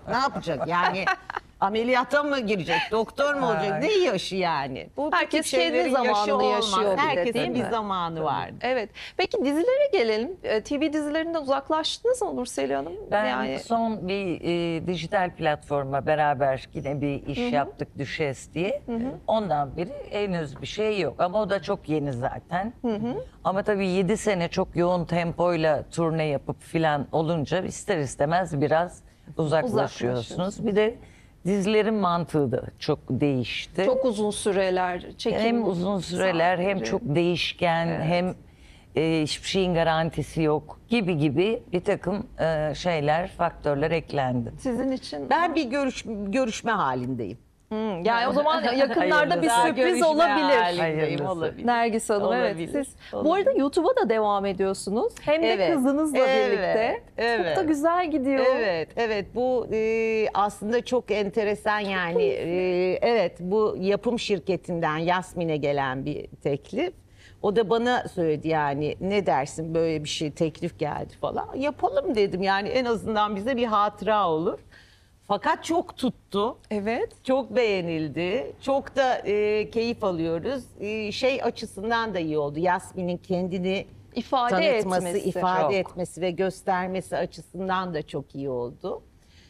Ne yapacak yani? Ameliyata mı girecek? Doktor mu olacak? Ne yaşı yani? Bu Herkes tip şeylerin kendi yaşı zamanını olmaz. yaşıyor bir de, Herkesin değil bir mi? zamanı var. Evet. Peki dizilere gelelim. TV dizilerinden uzaklaştınız mı Nursel Hanım? Ben Yani son bir dijital platforma beraber yine bir iş yaptık Düşes diye. Ondan beri henüz bir şey yok ama o da çok yeni zaten. Ama tabii 7 sene çok yoğun tempoyla turne yapıp filan olunca ister istemez biraz uzaklaşıyorsunuz. Bir de dizilerin mantığı da çok değişti. çok uzun süreler çekim. Hem uzun süreler hem saatleri. çok değişken hem hiçbir şeyin garantisi yok gibi bir takım şeyler, faktörler eklendi. Sizin için Ben bir görüşme halindeyim. yani o zaman yakınlarda bir Hayırlısı. sürpriz Görüşme olabilir. halindeyim, Hayırlısı. olabilir. Nergis Hanım, evet. Olabilir, Siz bu arada YouTube'a da devam ediyorsunuz. Hem de Evet, kızınızla birlikte. evet. Çok da güzel gidiyor. Evet. Bu aslında çok enteresan yani. Evet, bu yapım şirketinden Yasmin'e gelen bir teklif. O da bana söyledi yani ne dersin böyle bir şey teklif geldi falan. Yapalım dedim yani en azından bize bir hatıra olur. Fakat çok tuttu. Evet. Çok beğenildi. Çok da keyif alıyoruz. Şey açısından da iyi oldu. Yasmin'in kendini İfade tanıtması, etmesi. ifade Çok. etmesi ve göstermesi açısından da çok iyi oldu.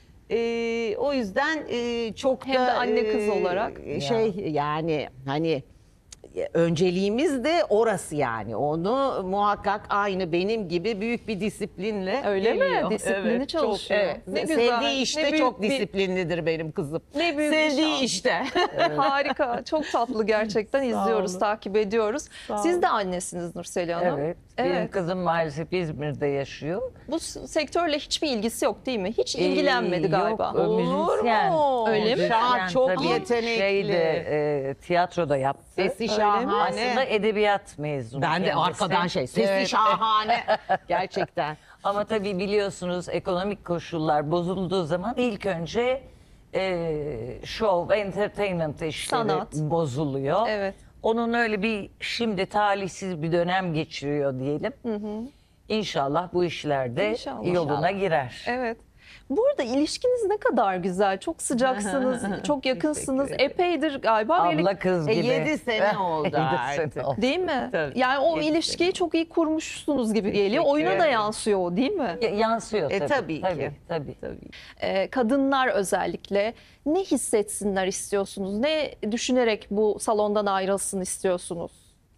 O yüzden çok Hem da de anne kız olarak. şey yani hani önceliğimiz de orası yani. Onu muhakkak aynı benim gibi büyük bir disiplinle Öyle mi? geliyor. Disiplinli çok, çalışıyor. evet. Ne güzel. Sevdiği işte Ne büyük çok bir- disiplinlidir benim kızım. Ne büyük bir Sevdiği şans. işte. Harika. Çok tatlı gerçekten. İzliyoruz, olun. takip ediyoruz. Sağ Siz olun. de annesiniz Nursel Hanım. Evet. Benim Evet. kızım maalesef İzmir'de yaşıyor. Bu sektörle hiçbir ilgisi yok değil mi? Hiç ilgilenmedi galiba. Yok, müzisyen. Öyle mi? Müzisyen Çok tabii. yetenekli. Tiyatroda yaptı. Sesi mi? şahane. Aslında edebiyat mezunu. Ben de kendisi. arkadan sesi Evet. şahane. Gerçekten. Ama tabii biliyorsunuz ekonomik koşullar bozulduğu zaman ilk önce show, entertainment işleri Sanat. bozuluyor. Evet. Onun öyle bir şimdi talihsiz bir dönem geçiriyor diyelim. İnşallah bu işlerde İnşallah. yoluna girer. Evet. Bu arada ilişkiniz ne kadar güzel. Çok sıcaksınız, çok yakınsınız. Teşekkür ederim. Epeydir galiba birlikte. Abla kız gibi. 7 sene oldu 7 artık. sene oldu. Değil mi? Tabii. Yani o Yedi ilişkiyi çok iyi kurmuşsunuz gibi geliyor. Teşekkür Oyuna da ederim. yansıyor o, değil mi? Yansıyor tabii. Tabii ki. Tabii. Kadınlar özellikle ne hissetsinler istiyorsunuz? Ne düşünerek bu salondan ayrılsın istiyorsunuz?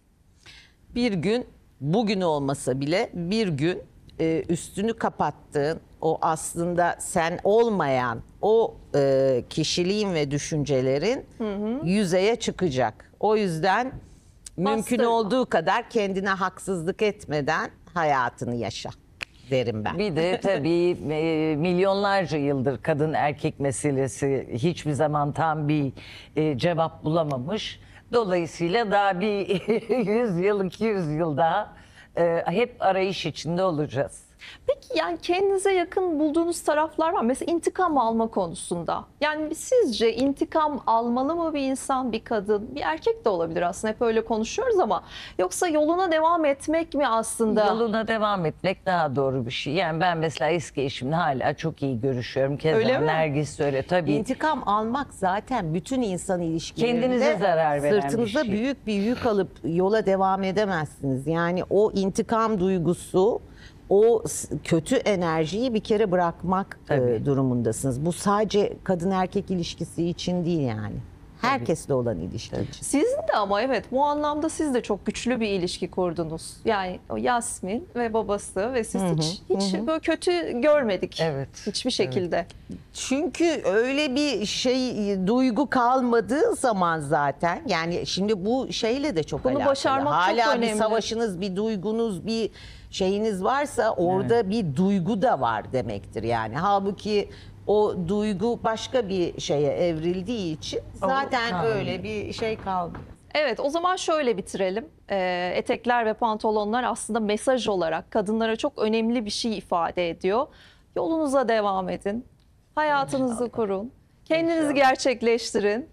Bir gün, bugün olmasa bile bir gün üstünü kapattığın, o aslında sen olmayan o kişiliğin ve düşüncelerin yüzeye çıkacak. O yüzden mümkün Bastırma. olduğu kadar kendine haksızlık etmeden hayatını yaşa derim ben. Bir de tabii milyonlarca yıldır kadın erkek meselesi hiçbir zaman tam bir cevap bulamamış. Dolayısıyla daha bir 100 yıl, 200 yıl daha hep arayış içinde olacağız. Peki yani kendinize yakın bulduğunuz taraflar var. Mesela intikam alma konusunda. Yani sizce intikam almalı mı bir insan, bir kadın, bir erkek de olabilir aslında. Hep öyle konuşuyoruz ama yoksa yoluna devam etmek mi aslında? Yoluna devam etmek daha doğru bir şey. Yani ben mesela eski eşimle hala çok iyi görüşüyorum. Keza Öyle mi? Nergis öyle tabii. İntikam almak zaten bütün insan ilişkilerinde Kendinize zarar veren bir sırtınıza şey. büyük bir yük alıp yola devam edemezsiniz. Yani o intikam duygusu, o kötü enerjiyi bir kere bırakmak Tabii. durumundasınız. Bu sadece kadın erkek ilişkisi için değil yani. Herkesle olan ilişki için. Sizin de ama evet bu anlamda siz de çok güçlü bir ilişki kurdunuz. Yani o Yasmin ve babası ve siz hiç böyle kötü görmedik. Evet. Hiçbir şekilde. Çünkü öyle bir duygu kalmadığı zaman zaten yani şimdi bu şeyle de çok Bunu alakalı. başarmak çok Hala bir önemli. savaşınız, bir duygunuz, bir şeyiniz varsa orada bir duygu da var demektir yani. Halbuki o duygu başka bir şeye evrildiği için zaten kalmıyor. öyle bir şey kalmıyor. Evet, o zaman şöyle bitirelim. Etekler ve pantolonlar aslında mesaj olarak kadınlara çok önemli bir şey ifade ediyor. Yolunuza devam edin. Hayatınızı kurun. Kendinizi gerçekleştirin.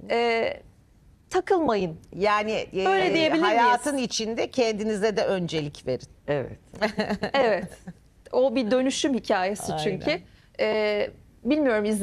Takılmayın. Yani Öyle diyebilir miyiz? hayatın içinde kendinize de öncelik verin. Evet. Evet. O bir dönüşüm hikayesi çünkü. Bilmiyorum